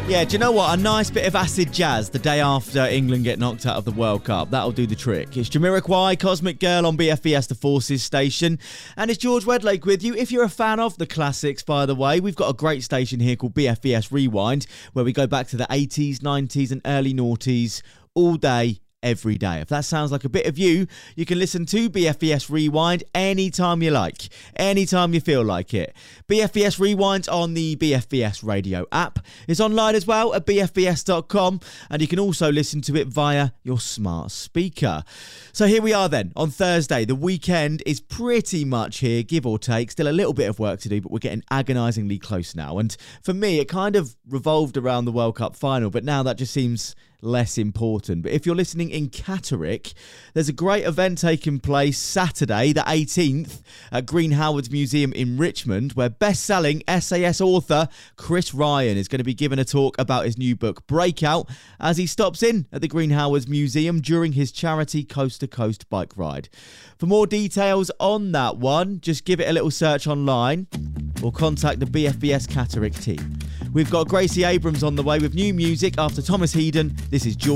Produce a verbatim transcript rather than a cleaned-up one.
Yeah, do you know what? A nice bit of acid jazz the day after England get knocked out of the World Cup. That'll do the trick. It's Jamiroquai, Cosmic Girl on B F B S The Forces station. And it's George Wedlake with you. If you're a fan of the classics, by the way, we've got a great station here called B F B S Rewind, where we go back to the eighties, nineties and early noughties all day, every day. If that sounds like a bit of you, you can listen to B F B S Rewind anytime you like, anytime you feel like it. B F B S Rewind on the B F B S radio app. It's online as well at b f b s dot com, and you can also listen to it via your smart speaker. So here we are then on Thursday. The weekend is pretty much here, give or take. Still a little bit of work to do, but we're getting agonisingly close now. And for me, it kind of revolved around the World Cup final, but now that just seems less important. But if you're listening in Catterick, there's a great event taking place Saturday the eighteenth at Green Howards Museum in Richmond, where best-selling S A S author Chris Ryan is going to be giving a talk about his new book Breakout as he stops in at the Green Howards Museum during his charity Coast to Coast bike ride. For more details on that one, just give it a little search online or contact the B F B S Catterick team. We've got Gracie Abrams on the way with new music after Thomas Headon. This is George